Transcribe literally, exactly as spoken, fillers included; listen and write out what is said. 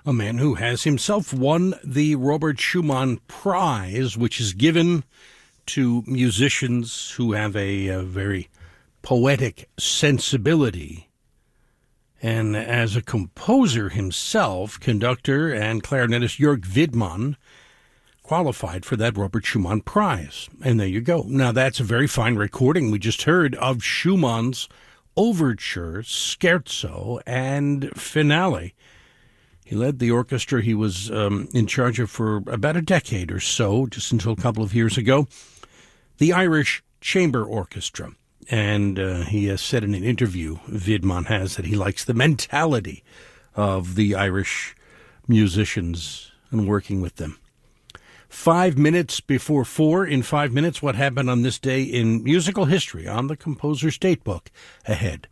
a man who has himself won the Robert Schumann Prize, which is given to musicians who have a, a very poetic sensibility. And as a composer himself, conductor and clarinetist Jörg Widmann qualified for that Robert Schumann Prize. And there you go. Now, that's a very fine recording we just heard of Schumann's Overture, Scherzo, and Finale. He led the orchestra he was um, in charge of for about a decade or so, just until a couple of years ago, the Irish Chamber Orchestra. And uh, he has said in an interview, Widmann has, that he likes the mentality of the Irish musicians and working with them. Five minutes before four, in five minutes, what happened on this day in musical history on the Composer's Datebook ahead.